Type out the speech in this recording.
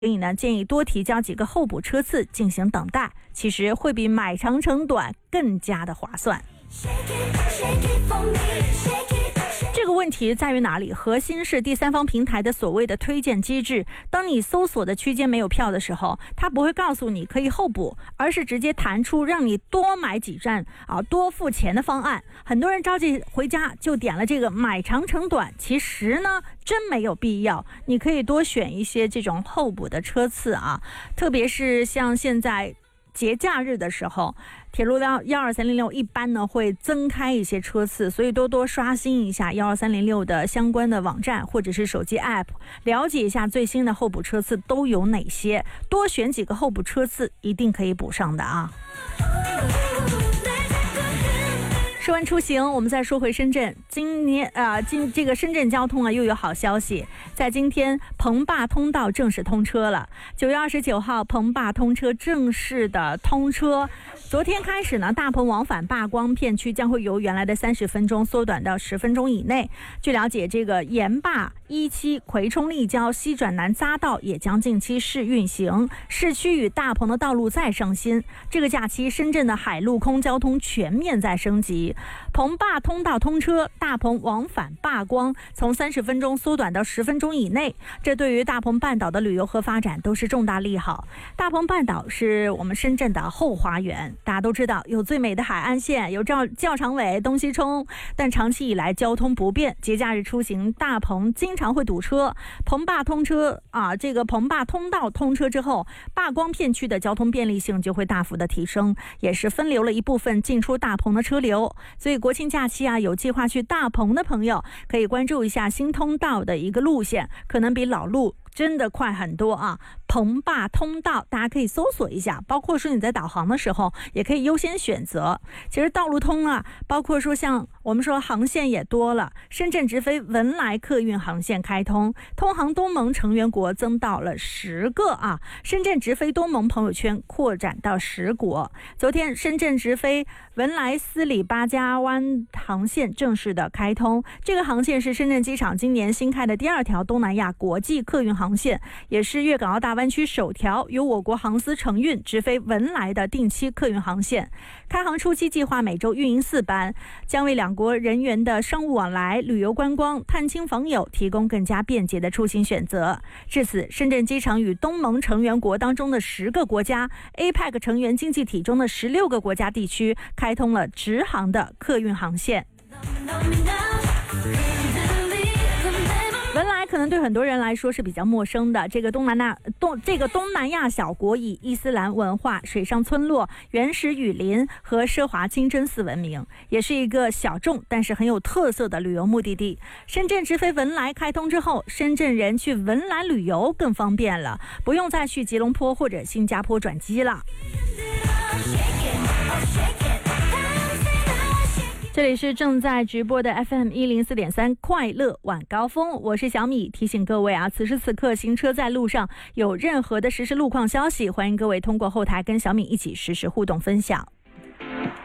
所以呢，建议多提交几个候补车次进行等待，其实会比买长乘短更加的划算。这个问题在于哪里？核心是第三方平台的所谓的推荐机制。当你搜索的区间没有票的时候，它不会告诉你可以候补，而是直接弹出让你多买几站多付钱的方案。很多人着急回家就点了这个买长乘短，其实呢真没有必要。你可以多选一些这种候补的车次特别是像现在节假日的时候，铁路12306一般呢会增开一些车次，所以多多刷新一下12306的相关的网站或者是手机 App， 了解一下最新的候补车次都有哪些，多选几个候补车次一定可以补上的说完出行，我们再说回深圳。这个深圳交通又有好消息，在今天彭坝通道正式通车了。9月29号，彭坝通车正式的通车。昨天开始呢，大鹏往返坝光片区将会由原来的30分钟缩短到10分钟以内。据了解，这个盐坝1期葵冲立交西转南匝道也将近期试运行，市区与大鹏的道路再上新。这个假期，深圳的海陆空交通全面在升级。彭坝通道通车，大鹏往返坝光从30分钟缩短到10分钟以内，这对于大鹏半岛的旅游和发展都是重大利好。大鹏半岛是我们深圳的后花园，大家都知道有最美的海岸线，有较长尾、东西冲，但长期以来交通不便，节假日出行大鹏经常会堵车。彭坝通车这个彭坝通道通车之后，坝光片区的交通便利性就会大幅的提升，也是分流了一部分进出大鹏的车流。所以国庆假期有计划去大鹏的朋友可以关注一下新通道的一个路线，可能比老路真的快很多彭坝通道大家可以搜索一下，包括说你在导航的时候也可以优先选择。其实道路通包括说像我们说航线也多了，深圳直飞文莱客运航线开通，通航东盟成员国增到了10个深圳直飞东盟朋友圈扩展到10国。昨天深圳直飞文莱斯里巴加湾航线正式的开通，这个航线是深圳机场今年新开的第2条东南亚国际客运航线，也是粤港澳大湾区首条由我国航司承运直飞文莱的定期客运航线。开航初期计划每周运营4班，将为两国人员的商务往来、旅游观光、探亲访友提供更加便捷的出行选择。至此，深圳机场与东盟成员国当中的10个国家、APEC 成员经济体中的16个国家地区开通了直航的客运航线。文莱可能对很多人来说是比较陌生的，这个东南亚小国以伊斯兰文化、水上村落、原始雨林和奢华清真寺闻名，也是一个小众但是很有特色的旅游目的地。深圳直飞文莱开通之后，深圳人去文莱旅游更方便了，不用再去吉隆坡或者新加坡转机了。这里是正在直播的 FM104.3 快乐晚高峰，我是小米。提醒各位此时此刻行车在路上，有任何的实时路况消息，欢迎各位通过后台跟小米一起实时互动分享。